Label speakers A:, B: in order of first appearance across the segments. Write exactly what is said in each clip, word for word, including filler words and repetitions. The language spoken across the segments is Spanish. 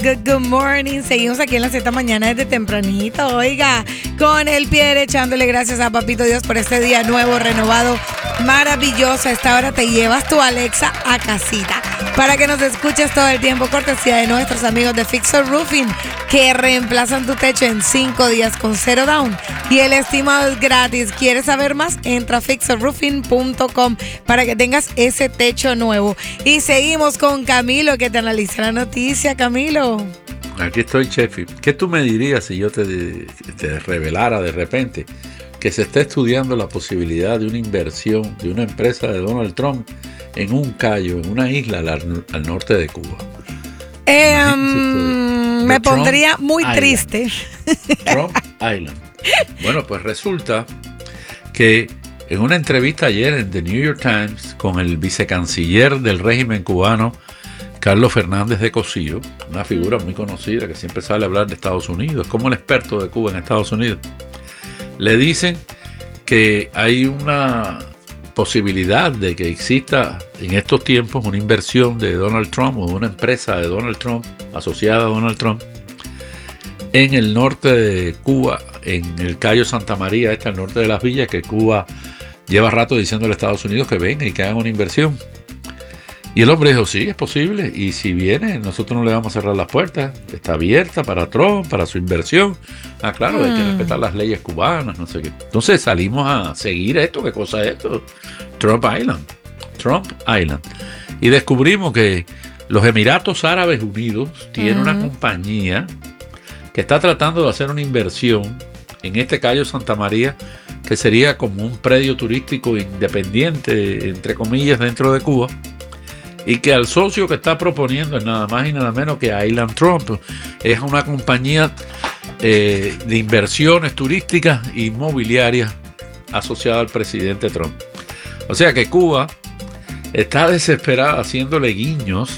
A: good, good morning. Seguimos aquí en la Z mañana desde tempranito, oiga, con el pie echándole gracias a Papito Dios por este día nuevo, renovado, maravilloso. A esta hora te llevas tu Alexa a casita para que nos escuches todo el tiempo, cortesía de nuestros amigos de Fixer Roofing, que reemplazan tu techo en cinco días con cero down. Y el estimado es gratis. ¿Quieres saber más? Entra a fixer roofing punto com para que tengas ese techo nuevo. Y seguimos con Camilo, que te analiza la noticia. Camilo.
B: Aquí estoy, Chefi. ¿Qué tú me dirías si yo te, te revelara de repente que se está estudiando la posibilidad de una inversión de una empresa de Donald Trump en un cayó, en una isla al, al norte de Cuba?
A: Eh, um, me Trump pondría muy
B: Island.
A: Triste.
B: Trump Island. Bueno, pues resulta que en una entrevista ayer en The New York Times con el vicecanciller del régimen cubano, Carlos Fernández de Cosío, una figura muy conocida que siempre sale a hablar de Estados Unidos, como el experto de Cuba en Estados Unidos, le dicen que hay una posibilidad de que exista en estos tiempos una inversión de Donald Trump o una empresa de Donald Trump asociada a Donald Trump en el norte de Cuba, en el Cayo Santa María, este al norte de las villas, que Cuba lleva rato diciendo a los Estados Unidos que vengan y que hagan una inversión. Y el hombre dijo, sí, es posible, y si viene, nosotros no le vamos a cerrar las puertas, está abierta para Trump, para su inversión. Ah, claro, mm. hay que respetar las leyes cubanas, no sé qué. Entonces salimos a seguir esto, ¿qué cosa es esto? Trump Island, Trump Island. Y descubrimos que los Emiratos Árabes Unidos tienen mm. una compañía que está tratando de hacer una inversión en este Cayo Santa María, que sería como un predio turístico independiente, entre comillas, dentro de Cuba, y que al socio que está proponiendo es nada más y nada menos que Island Trump. Es una compañía eh, de inversiones turísticas e inmobiliarias asociada al presidente Trump. O sea que Cuba está desesperada haciéndole guiños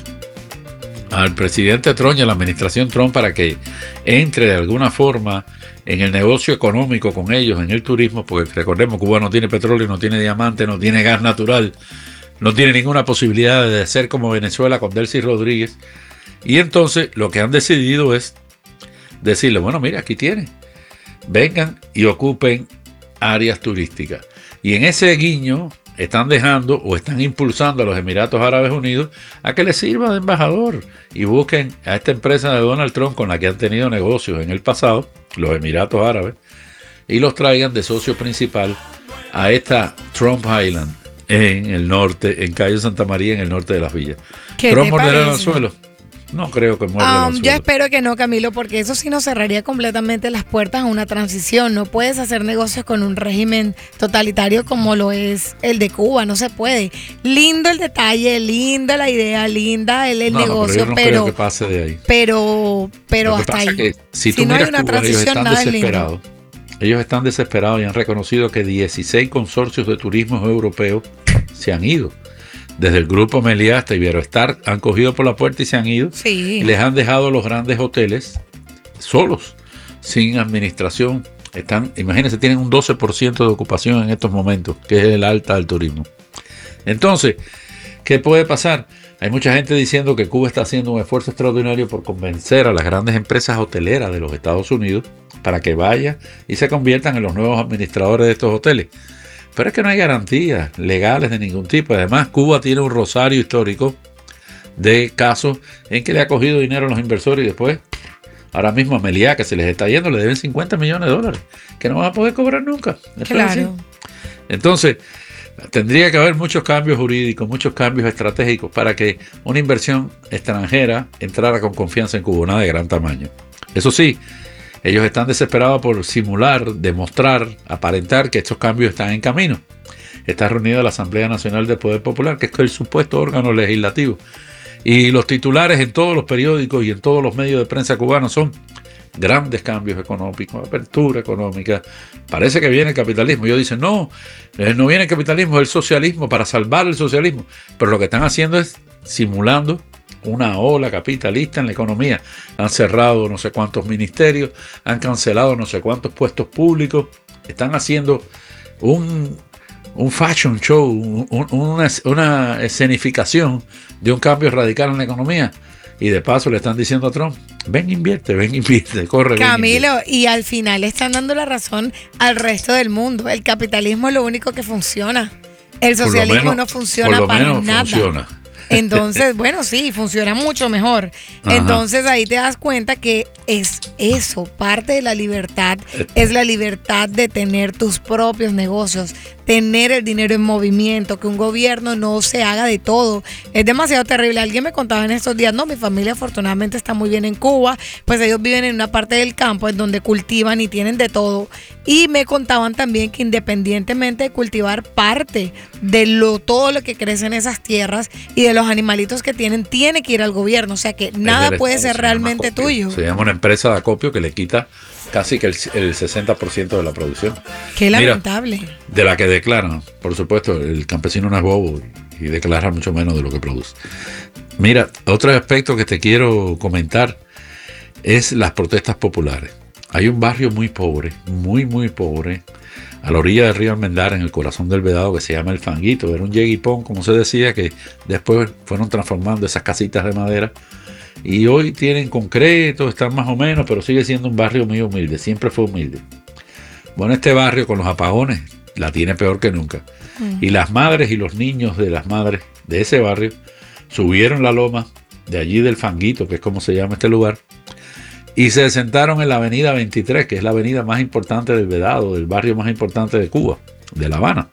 B: al presidente Trump y a la administración Trump para que entre de alguna forma en el negocio económico con ellos, en el turismo, porque recordemos, Cuba no tiene petróleo, no tiene diamante, no tiene gas natural, no tiene ninguna posibilidad de ser como Venezuela con Delcy Rodríguez. Y entonces lo que han decidido es decirle, bueno, mira, aquí tienen, vengan y ocupen áreas turísticas. Y en ese guiño están dejando o están impulsando a los Emiratos Árabes Unidos a que les sirva de embajador y busquen a esta empresa de Donald Trump con la que han tenido negocios en el pasado, los Emiratos Árabes, y los traigan de socio principal a esta Trump Island en el norte, en Cayo Santa María, en el norte de las villas. ¿Trump morderá el anzuelo? No creo que muerda um, el anzuelo.
A: Yo espero que no, Camilo, porque eso sí nos cerraría completamente las puertas a una transición. No puedes hacer negocios con un régimen totalitario como lo es el de Cuba, no se puede. Lindo el detalle, linda la idea, linda el, el
B: no,
A: negocio,
B: no, pero yo no
A: pero
B: creo que pase de ahí.
A: Pero, pero hasta ahí.
B: Que si, si tú
A: no
B: miras
A: hay una
B: Cuba,
A: transición,
B: ellos están
A: nada
B: desesperados. Ellos están desesperados y han reconocido que dieciséis consorcios de turismo europeos se han ido. Desde el grupo Meliá hasta Iberoestar han cogido por la puerta y se han ido.
A: Sí.
B: Y les han dejado los grandes hoteles solos, sin administración. Están, imagínense, tienen un doce por ciento de ocupación en estos momentos, que es el alta del turismo. Entonces, ¿qué puede pasar? Hay mucha gente diciendo que Cuba está haciendo un esfuerzo extraordinario por convencer a las grandes empresas hoteleras de los Estados Unidos para que vayan y se conviertan en los nuevos administradores de estos hoteles. Pero es que no hay garantías legales de ningún tipo. Además, Cuba tiene un rosario histórico de casos en que le ha cogido dinero a los inversores y después, ahora mismo a Meliá, que se les está yendo, le deben cincuenta millones de dólares, que no van a poder cobrar nunca.
A: Claro.
B: Entonces, tendría que haber muchos cambios jurídicos, muchos cambios estratégicos para que una inversión extranjera entrara con confianza en Cuba, una de gran tamaño. Eso sí, ellos están desesperados por simular, demostrar, aparentar que estos cambios están en camino. Está reunida la Asamblea Nacional del Poder Popular, que es el supuesto órgano legislativo. Y los titulares en todos los periódicos y en todos los medios de prensa cubanos son grandes cambios económicos, apertura económica. Parece que viene el capitalismo. Ellos dicen, no, no viene el capitalismo, es el socialismo, para salvar el socialismo. Pero lo que están haciendo es simulando una ola capitalista en la economía. Han cerrado no sé cuántos ministerios, han cancelado no sé cuántos puestos públicos, están haciendo un, un fashion show, un, una, una escenificación de un cambio radical en la economía Y de paso le están diciendo a Trump, ven invierte, ven invierte, corre.
A: Camilo,
B: ven,
A: y al final están dando la razón al resto del mundo. El capitalismo es lo único que funciona. El socialismo menos, no funciona
B: por lo
A: para
B: menos
A: nada.
B: Funciona.
A: Entonces, bueno, sí, funciona mucho mejor. Ajá. Entonces ahí te das cuenta que es eso, parte de la libertad es la libertad de tener tus propios negocios, tener el dinero en movimiento, que un gobierno no se haga de todo. Es demasiado terrible. Alguien me contaba en estos días, no, mi familia afortunadamente está muy bien en Cuba, pues ellos viven en una parte del campo en donde cultivan y tienen de todo. Y me contaban también que independientemente de cultivar parte de lo todo lo que crece en esas tierras y de los animalitos que tienen, tiene que ir al gobierno. O sea que nada puede ser realmente tuyo.
B: Se llama una empresa de acopio que le quita casi que el, el sesenta por ciento de la producción.
A: Qué lamentable.
B: Mira, de la que declaran, por supuesto, el campesino no es bobo y, y declara mucho menos de lo que produce. Mira, otro aspecto que te quiero comentar es las protestas populares. Hay un barrio muy pobre, muy muy pobre, a la orilla del río Almendar, en el corazón del Vedado, que se llama El Fanguito. Era un yeguipón, como se decía, que después fueron transformando esas casitas de madera. Y hoy tienen concreto, están más o menos, pero sigue siendo un barrio muy humilde, siempre fue humilde. Bueno, este barrio con los apagones la tiene peor que nunca. Mm. Y las madres y los niños de las madres de ese barrio subieron la loma de allí del Fanguito, que es como se llama este lugar, y se sentaron en la avenida veintitrés, que es la avenida más importante del Vedado, del barrio más importante de Cuba, de La Habana.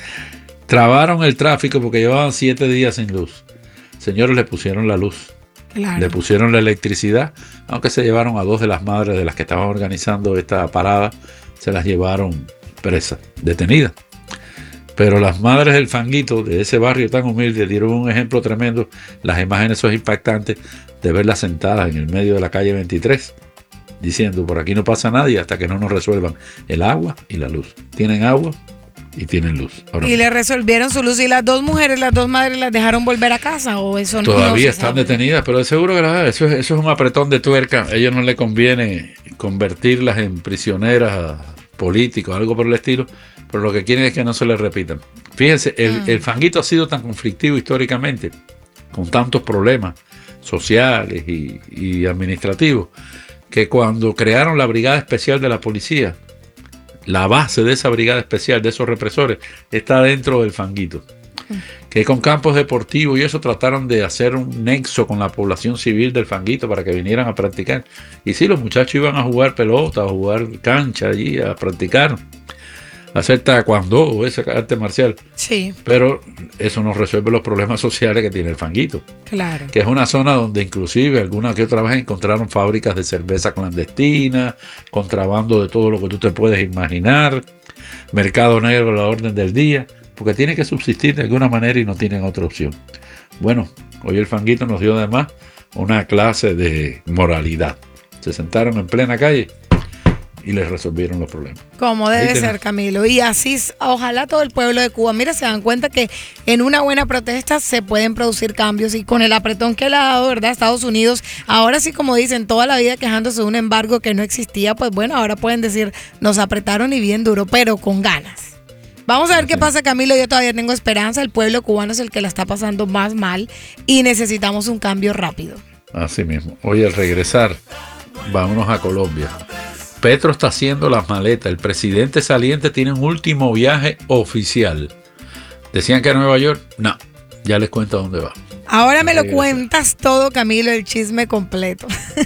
B: Trabaron el tráfico porque llevaban siete días sin luz. Señores, le pusieron la luz. Claro. Le pusieron la electricidad, aunque se llevaron a dos de las madres de las que estaban organizando esta parada, se las llevaron presas, detenidas. Pero las madres del Fanguito, de ese barrio tan humilde, dieron un ejemplo tremendo. Las imágenes son impactantes de verlas sentadas en el medio de la calle veintitrés, diciendo, por aquí no pasa nadie hasta que no nos resuelvan el agua y la luz. Tienen agua y tienen luz. Ahora,
A: y le resolvieron su luz. ¿Y las dos mujeres, las dos madres, las dejaron volver a casa? ¿O eso
B: todavía
A: no
B: están detenidas? Pero de seguro que la, eso, es, eso es un apretón de tuerca. A ellos no les conviene convertirlas en prisioneras políticas, algo por el estilo, pero lo que quieren es que no se les repitan. Fíjense, el, mm. el Fanguito ha sido tan conflictivo históricamente, con tantos problemas sociales y, y administrativos, que cuando crearon la Brigada Especial de la Policía, la base de esa brigada especial, de esos represores, está dentro del Fanguito. Que con campos deportivos y eso trataron de hacer un nexo con la población civil del Fanguito para que vinieran a practicar. Y sí, los muchachos iban a jugar pelota, a jugar cancha allí, a practicar, a hacer taekwondo o ese arte marcial.
A: Sí.
B: Pero eso no resuelve los problemas sociales que tiene el Fanguito.
A: Claro.
B: Que es una zona donde inclusive alguna que otra vez encontraron fábricas de cerveza clandestina, contrabando de todo lo que tú te puedes imaginar, mercado negro a la orden del día, porque tiene que subsistir de alguna manera y no tienen otra opción. Bueno, hoy el Fanguito nos dio además una clase de moralidad. Se sentaron en plena calle y les resolvieron los problemas.
A: Como debe ser, Camilo. Y así, ojalá todo el pueblo de Cuba, mira, se dan cuenta que en una buena protesta se pueden producir cambios, y con el apretón que le ha dado, ¿verdad?, Estados Unidos, ahora sí, como dicen, toda la vida quejándose de un embargo que no existía, pues bueno, ahora pueden decir, nos apretaron y bien duro, pero con ganas. Vamos a ver qué pasa, Camilo. Yo todavía tengo esperanza. El pueblo cubano es el que la está pasando más mal y necesitamos un cambio rápido.
B: Así mismo. Oye, al regresar, vámonos a Colombia. Petro está haciendo las maletas. El presidente saliente tiene un último viaje oficial. Decían que a Nueva York. No, ya les cuento a dónde va.
A: Ahora me lo cuentas todo, Camilo, el chisme completo.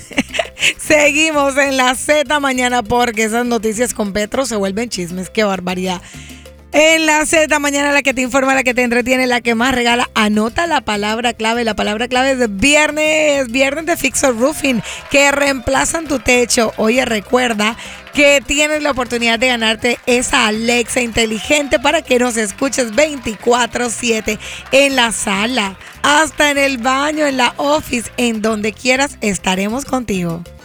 A: Seguimos en la Z mañana, porque esas noticias con Petro se vuelven chismes. Qué barbaridad. En la Z mañana, la que te informa, la que te entretiene, la que más regala. Anota la palabra clave. La palabra clave es de viernes, viernes de Fixer Roofing, que reemplazan tu techo. Oye, recuerda que tienes la oportunidad de ganarte esa Alexa inteligente para que nos escuches veinticuatro siete en la sala, hasta en el baño, en la office, en donde quieras, estaremos contigo.